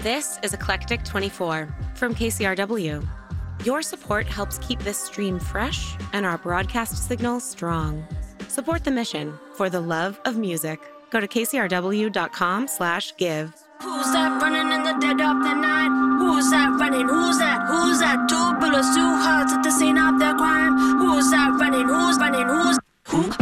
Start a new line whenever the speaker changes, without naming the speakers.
This is Eclectic 24 from KCRW. Your support helps keep this stream fresh and our broadcast signal strong. Support the mission for the love of music. Go to kcrw.com/give.
Who's that running in the dead of the night? Who's that running? Who's that? Who's that? Two bullets, two hearts at the scene of their crime. Who's that running? Who's running? Who?